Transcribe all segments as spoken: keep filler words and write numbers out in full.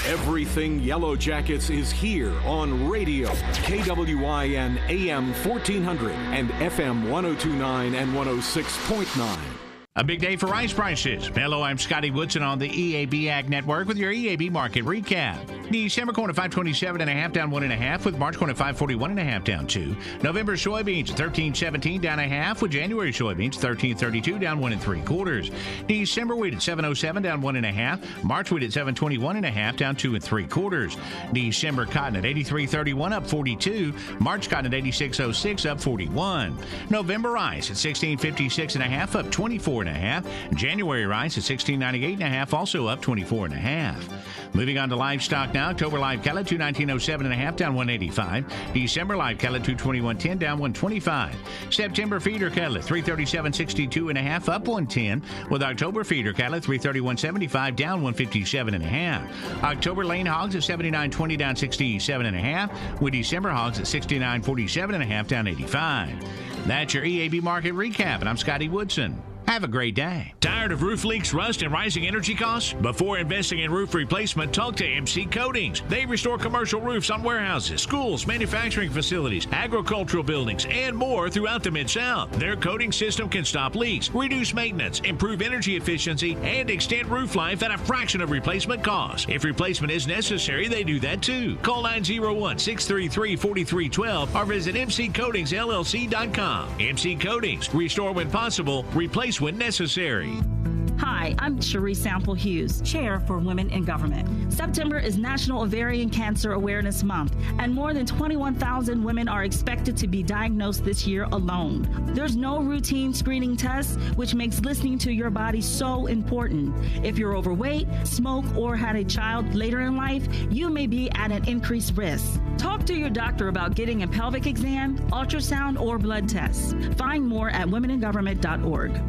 Everything Yellow Jackets is here on radio. K W I N A M fourteen hundred and F M one oh two point nine and one oh six point nine. A big day for rice prices. Hello, I'm Scotty Woodson on the E A B Ag Network with your E A B market recap. December corn at five twenty-seven and a half, down one and a half, with March corn at five forty-one and a half, down two. November soybeans thirteen seventeen, down a half, with January soybeans thirteen thirty-two, down one and three quarters. December wheat at seven oh seven, down one and a half. March wheat at seven twenty-one and a half, down two and three quarters. December cotton at eighty-three thirty-one, up forty-two. March cotton at eighty-six oh six, up forty-one. November rice at sixteen fifty-six and a half, up twenty-four and a half. January rice at sixteen ninety-eight and a half, also up twenty-four and a half. Moving on to livestock now. October live cattle two nineteen oh seven and a half, down one eighty-five. December live cattle two twenty-one ten, down one twenty-five. September feeder cattle at three thirty-seven sixty-two and a half, up one ten, with October feeder cattle at three thirty-one seventy-five, down one fifty-seven and a half. October lane hogs at seventy-nine twenty, down sixty-seven and a half, with December hogs at sixty-nine forty-seven and a half, down eighty-five. That's your E A B market recap, and I'm Scotty Woodson. Have a great day. Tired of roof leaks, rust, and rising energy costs? Before investing in roof replacement, talk to M C Coatings. They restore commercial roofs on warehouses, schools, manufacturing facilities, agricultural buildings, and more throughout the Mid-South. Their coating system can stop leaks, reduce maintenance, improve energy efficiency, and extend roof life at a fraction of replacement cost. If replacement is necessary, they do that too. Call nine oh one, six three three, four three one two or visit M C Coatings L L C dot com. M C Coatings. Restore when possible, replace when necessary. Hi, I'm Cherie Sample Hughes, Chair for Women in Government. September is National Ovarian Cancer Awareness Month, and more than twenty-one thousand women are expected to be diagnosed this year alone. There's no routine screening tests, which makes listening to your body so important. If you're overweight, smoke, or had a child later in life, you may be at an increased risk. Talk to your doctor about getting a pelvic exam, ultrasound, or blood tests. Find more at women in government dot org.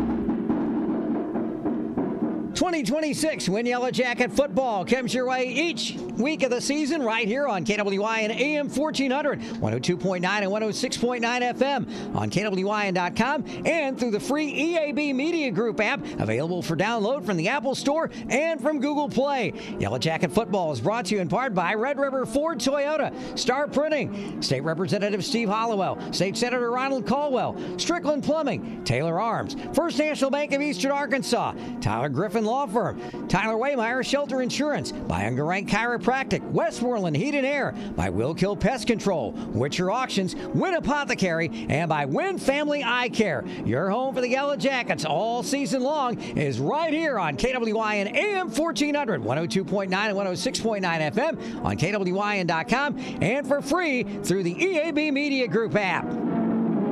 twenty twenty-six Win Yellow Jacket football comes your way each week of the season right here on K W I N A M fourteen hundred, one oh two point nine and one oh six point nine F M, on K W I N dot com, and through the free E A B Media Group app, available for download from the Apple Store and from Google Play. Yellow Jacket football is brought to you in part by Red River Ford Toyota, Star Printing, State Representative Steve Hollowell, State Senator Ronald Caldwell, Strickland Plumbing, Taylor Arms, First National Bank of Eastern Arkansas, Tyler Griffin Law Firm, Tyler Waymeyer Shelter Insurance, by Unger Rank Chiropractic, Westmoreland Heat and Air, by Will Kill Pest Control, Witcher Auctions, Win Apothecary, and by Win Family Eye Care. Your home for the Yellow Jackets all season long is right here on K W I N A M fourteen hundred, one oh two point nine and one oh six point nine F M, on K W I N dot com, and for free through the E A B Media Group app.